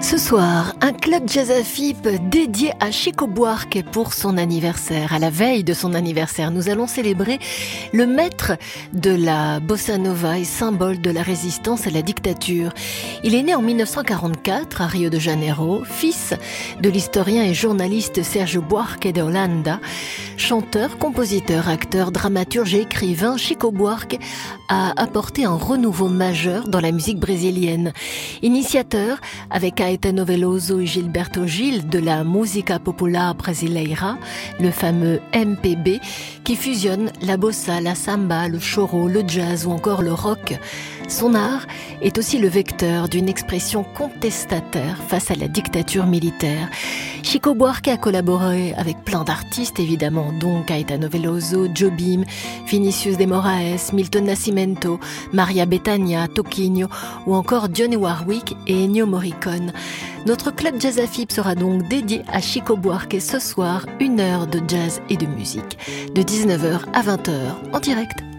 Ce soir, un club jazz à FIP dédié à Chico Buarque pour son anniversaire. À la veille de son anniversaire, nous allons célébrer le maître de la bossa nova et symbole de la résistance à la dictature. Il est né en 1944 à Rio de Janeiro, fils de l'historien et journaliste Sergio Buarque de Holanda. Chanteur, compositeur, acteur, dramaturge et écrivain, Chico Buarque a apporté un renouveau majeur dans la musique brésilienne. Initiateur, avec Caetano Veloso et Gilberto Gil, de la Música Popular Brasileira, le fameux MPB, qui fusionne la bossa, la samba, le choro, le jazz ou encore le rock. Son art est aussi le vecteur d'une expression contestataire face à la dictature militaire. Chico Buarque a collaboré avec plein d'artistes, évidemment, dont Caetano Veloso, Jobim, Vinicius de Moraes, Milton Nascimento, Maria Bethânia, Toquinho ou encore Dionne Warwick et Ennio Morricone. Notre club Jazz à FIP sera donc dédié à Chico Buarque ce soir, 1 heure de jazz et de musique, de 19h à 20h en direct.